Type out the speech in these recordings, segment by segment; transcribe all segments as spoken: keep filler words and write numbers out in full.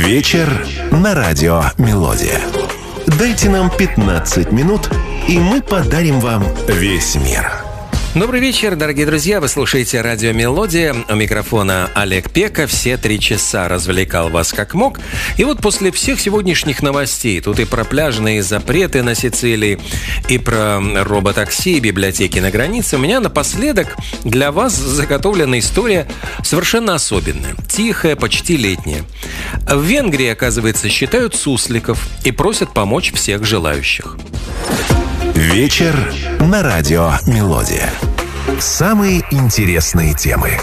Вечер на радио «Мелодия». Дайте нам пятнадцать минут, и мы подарим вам весь мир. Добрый вечер, дорогие друзья. Вы слушаете радио «Мелодия». У микрофона Олег Пека. Все три часа развлекал вас как мог. И вот после всех сегодняшних новостей, тут и про пляжные запреты на Сицилии, и про роботакси, и библиотеки на границе, у меня напоследок для вас заготовлена история совершенно особенная. Тихая, почти летняя. В Венгрии, оказывается, считают сусликов и просят помочь всех желающих. Вечер на радио «Мелодия». Самые интересные темы.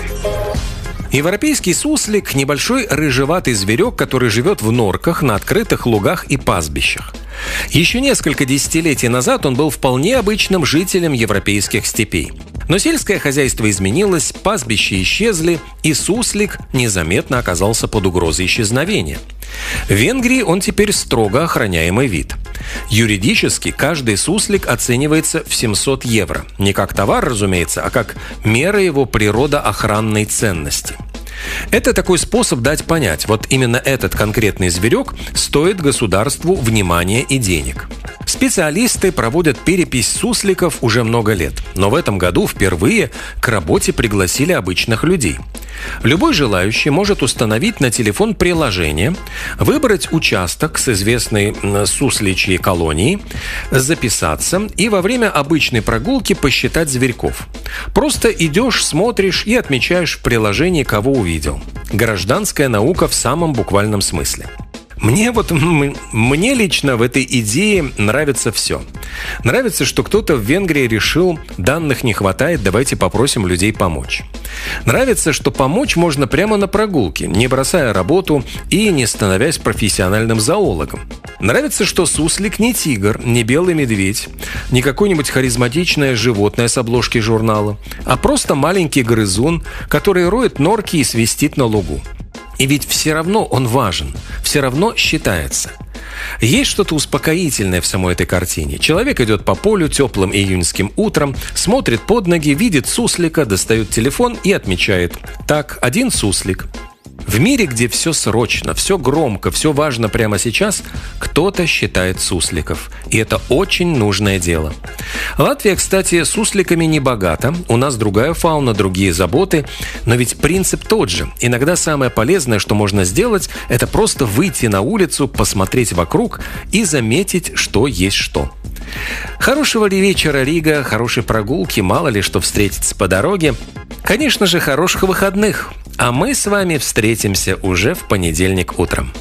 Европейский суслик – небольшой рыжеватый зверек, который живет в норках на открытых лугах и пастбищах. Еще несколько десятилетий назад он был вполне обычным жителем европейских степей. Но сельское хозяйство изменилось, пастбища исчезли, и суслик незаметно оказался под угрозой исчезновения. В Венгрии он теперь строго охраняемый вид. Юридически каждый суслик оценивается в семьсот евро. Не как товар, разумеется, а как мера его природоохранной ценности. Это такой способ дать понять, вот именно этот конкретный зверек стоит государству внимания и денег. Специалисты проводят перепись сусликов уже много лет, но в этом году впервые к работе пригласили обычных людей. Любой желающий может установить на телефон приложение, выбрать участок с известной сусличьей колонией, записаться и во время обычной прогулки посчитать зверьков. Просто идешь, смотришь и отмечаешь в приложении, кого увидел. Гражданская наука в самом буквальном смысле. Мне вот, мне лично в этой идее нравится все. Нравится, что кто-то в Венгрии решил, данных не хватает, давайте попросим людей помочь. Нравится, что помочь можно прямо на прогулке, не бросая работу и не становясь профессиональным зоологом. Нравится, что суслик не тигр, не белый медведь, не какое-нибудь харизматичное животное с обложки журнала, а просто маленький грызун, который роет норки и свистит на лугу. И ведь все равно он важен, все равно считается. Есть что-то успокоительное в самой этой картине. Человек идет по полю теплым июньским утром, смотрит под ноги, видит суслика, достает телефон и отмечает: так, один суслик. В мире, где все срочно, все громко, все важно прямо сейчас, кто-то считает сусликов. И это очень нужное дело. Латвия, кстати, сусликами не богата. У нас другая фауна, другие заботы. Но ведь принцип тот же. Иногда самое полезное, что можно сделать, это просто выйти на улицу, посмотреть вокруг и заметить, что есть что. Хорошего ли вечера, Рига, хорошей прогулки, мало ли что встретится по дороге. Конечно же, хороших выходных. А мы с вами встретимся уже в понедельник утром.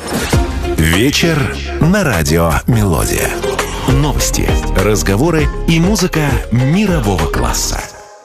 Вечер на радио «Мелодия». Новости, разговоры и музыка мирового класса.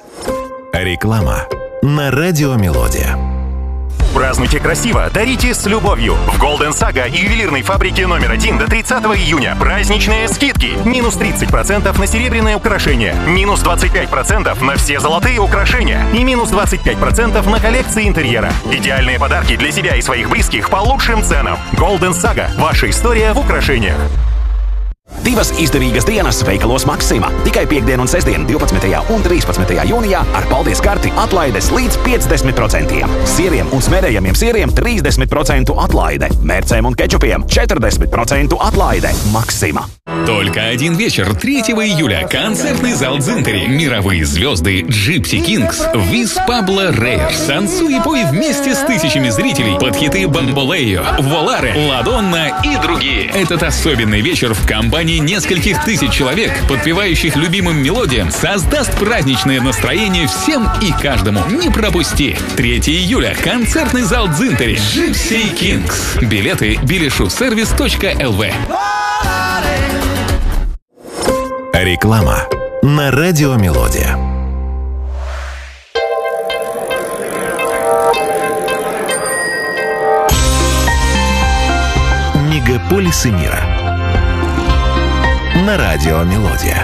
Реклама на радио «Мелодия». Празднуйте красиво, дарите с любовью. В Golden Saga и ювелирной фабрике номер один до тридцатого июня праздничные скидки. Минус тридцать процентов на серебряные украшения, минус двадцать пять процентов на все золотые украшения и минус двадцать пять процентов на коллекции интерьера. Идеальные подарки для себя и своих близких по лучшим ценам. Golden Saga. Ваша история в украшениях. Divas izdevīgas dienas veikalos Maksima. Tikai piekdien un sestdien, divpadsmitajā un trīspadsmitajā jūnijā ar paldies karti atlaides līdz piecdesmit procentiem. Sieriem un smērējamiem sieriem trīsdesmit procentu atlaide. Mērcēm un kečupiem četrdesmit procentu atlaide. Maksima. Только один вечер, третьего июля. Концертный зал Дзинтери. Мировые звезды Gypsy Kings, Виз Пабло Рейер. Танцуй и пой вместе с тысячами зрителей под хиты Бамболео, Воларе, Ладонна и другие. Этот особенный вечер в компании нескольких тысяч человек, подпевающих любимым мелодиям, создаст праздничное настроение всем и каждому. Не пропусти! третьего июля. Концертный зал Дзинтери. Gypsy Kings. Билеты билешусервис точка эл ви. Реклама на радио «Мелодия». Мегаполисы мира. На радио «Мелодия».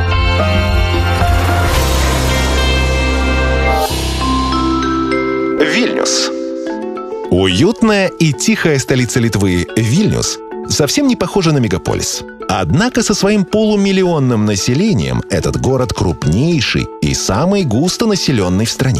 Вильнюс. Уютная и тихая столица Литвы Вильнюс совсем не похожа на мегаполис. Однако со своим полумиллионным населением этот город крупнейший и самый густонаселенный в стране.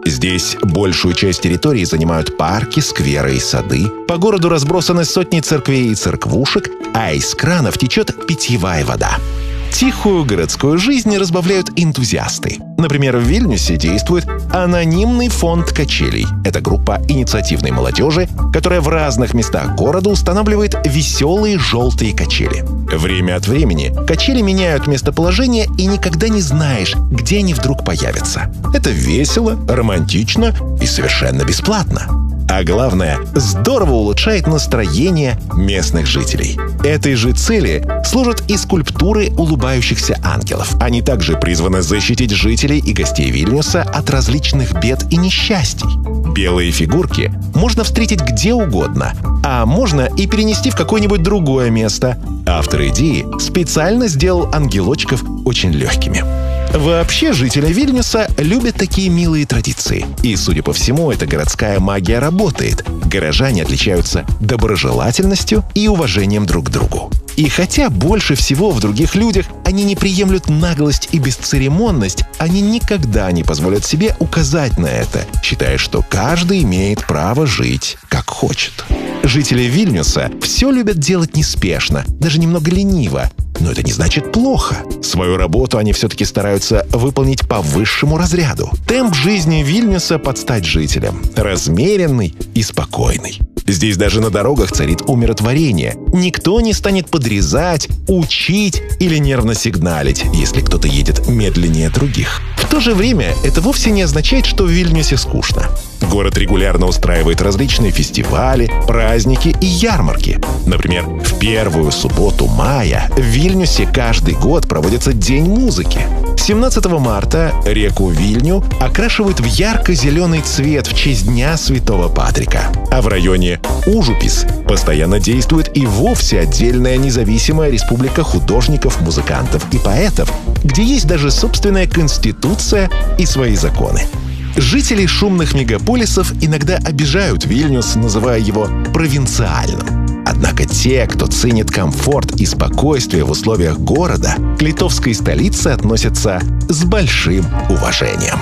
Здесь большую часть территории занимают парки, скверы и сады. По городу разбросаны сотни церквей и церквушек, а из кранов течет питьевая вода. Тихую городскую жизнь разбавляют энтузиасты. Например, в Вильнюсе действует анонимный фонд качелей. Это группа инициативной молодежи, которая в разных местах города устанавливает веселые желтые качели. Время от времени качели меняют местоположение, и никогда не знаешь, где они вдруг появятся. Это весело, романтично и совершенно бесплатно. А главное, здорово улучшает настроение местных жителей. Этой же цели служат и скульптуры улыбающихся ангелов. Они также призваны защитить жителей и гостей Вильнюса от различных бед и несчастий. Белые фигурки можно встретить где угодно, а можно и перенести в какое-нибудь другое место. Автор идеи специально сделал ангелочков очень легкими. Вообще, жители Вильнюса любят такие милые традиции. И, судя по всему, эта городская магия работает. Горожане отличаются доброжелательностью и уважением друг к другу. И хотя больше всего в других людях они не приемлют наглость и бесцеремонность, они никогда не позволят себе указать на это, считая, что каждый имеет право жить как хочет. Жители Вильнюса все любят делать неспешно, даже немного лениво. Но это не значит плохо. Свою работу они все-таки стараются выполнить по высшему разряду. Темп жизни Вильнюса под стать жителям. Размеренный и спокойный. Здесь даже на дорогах царит умиротворение. Никто не станет подрезать, учить или нервно сигналить, если кто-то едет медленнее других. В то же время это вовсе не означает, что в Вильнюсе скучно. Город регулярно устраивает различные фестивали, праздники и ярмарки. Например, в первую субботу мая в Вильнюсе каждый год проводится День музыки. семнадцатого марта реку Вильню окрашивают в ярко-зеленый цвет в честь Дня Святого Патрика. А в районе Ужупис постоянно действует и вовсе отдельная независимая республика художников, музыкантов и поэтов, где есть даже собственная конституция и свои законы. Жители шумных мегаполисов иногда обижают Вильнюс, называя его провинциальным. Однако те, кто ценит комфорт и спокойствие в условиях города, к литовской столице относятся с большим уважением.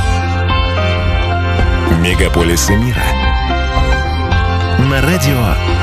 Мегаполисы мира на радио